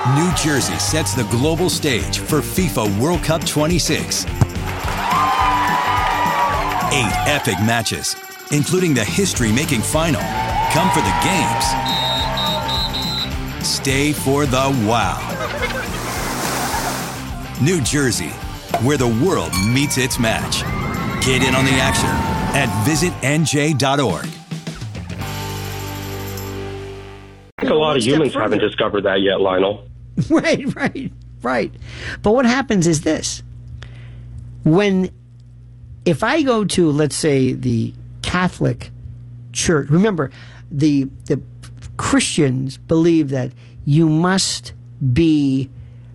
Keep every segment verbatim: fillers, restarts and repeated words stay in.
New Jersey sets the global stage for FIFA World Cup twenty-six. Eight epic matches, including the history-making final, come for the games. Stay for the wow. New Jersey, where the world meets its match. Get in on the action at visit N J dot org. I think a lot of humans haven't discovered that yet, Lionel. Right, right, right. But what happens is this. When, if I go to, let's say, the Catholic Church, remember, the the Christians believe that you must be,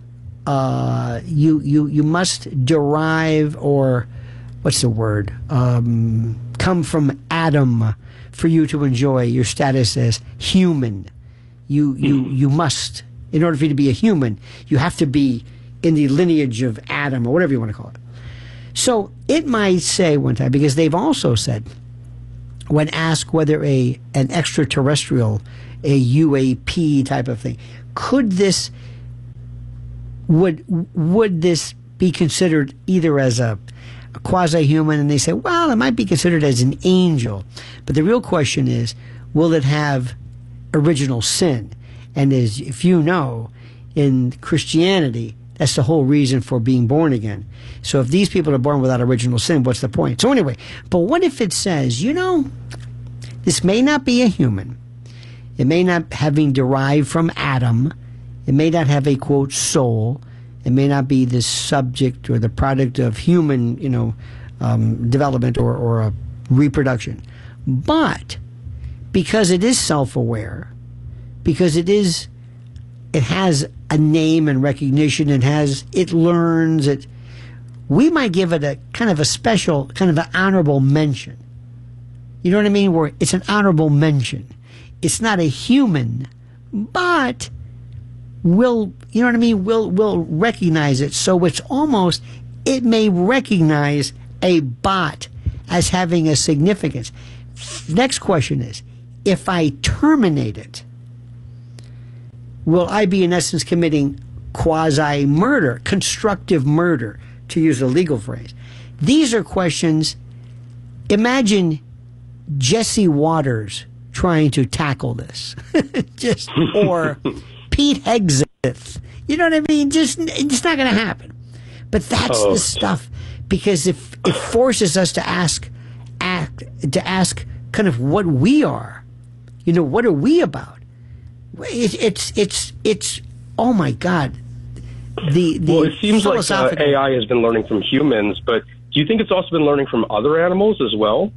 uh, you, you, you must derive, or, what's the word, um, come from Adam for you to enjoy your status as human. You, you, you must. In order for you to be a human, you have to be in the lineage of Adam, or whatever you want to call it. So it might say one time, because they've also said, when asked whether a an extraterrestrial, a U A P type of thing, could this, would would this be considered either as a, a quasi-human? And they say, well, it might be considered as an angel. But the real question is, will it have original sin? And as if you know, in Christianity, that's the whole reason for being born again. So if these people are born without original sin, what's the point? So anyway, but what if it says, you know, this may not be a human. It may not have been derived from Adam. It may not have a, quote, soul. It may not be the subject or the product of human, you know, um, development or, or a reproduction. But because it is self-aware, because it is, it has a name and recognition, it has, it learns, it, we might give it a kind of a special, kind of an honorable mention. You know what I mean? Where it's an honorable mention. It's not a human, but we'll, you know what I mean? We'll, we'll recognize it. So it's almost, it may recognize a bot as having a significance. Next question is, if I terminate it, will I be, in essence, committing quasi-murder, constructive murder, to use a legal phrase? These are questions. Imagine Jesse Waters trying to tackle this. Just, or Pete Hegseth. You know what I mean? Just, it's not going to happen. But that's oh. the stuff, because if it forces us to ask, act, to ask kind of what we are. You know, what are we about? It, it's it's it's oh my God! The, the well, it seems like uh, A I has been learning from humans, but do you think it's also been learning from other animals as well?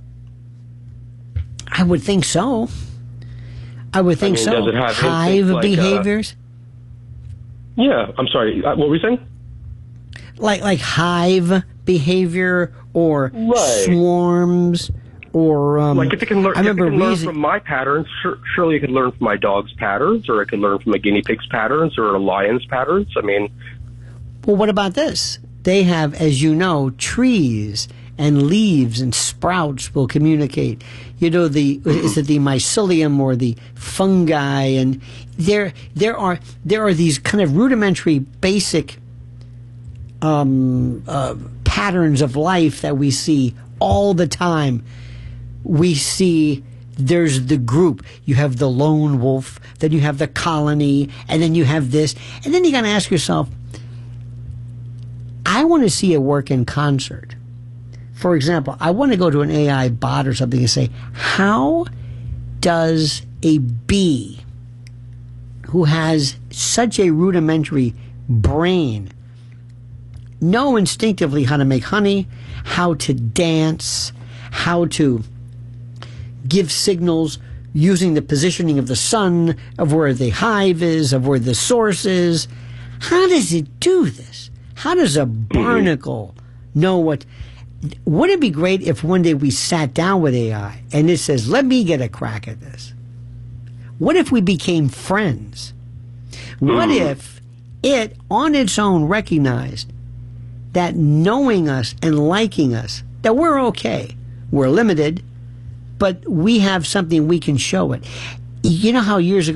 I would think so. I would think I mean, so. Does it have hive like, behaviors? Uh, yeah, I'm sorry. Uh, what were you saying? Like like hive behavior or right. swarms. Or um, like if it can learn, I remember if it can reason- learn from my patterns, sure, surely it can learn from my dog's patterns, or it can learn from a guinea pig's patterns, or a lion's patterns. I mean, well, what about this? They have, as you know, trees and leaves and sprouts will communicate. You know, the mm-hmm. is it the mycelium or the fungi, and there there are there are these kind of rudimentary, basic um, uh, patterns of life that we see all the time. We see there's the group. You have the lone wolf, then you have the colony, and then you have this. And then you got to ask yourself, I want to see it work in concert. For example, I want to go to an A I bot or something and say, how does a bee who has such a rudimentary brain know instinctively how to make honey, how to dance, how to give signals using the positioning of the sun, of where the hive is, of where the source is? How does it do this? How does a barnacle know what? Wouldn't it be great if one day we sat down with A I and it says, let me get a crack at this? What if we became friends? What if it on its own recognized that knowing us and liking us, that we're okay, we're limited, but we have something we can show it? You know how years ago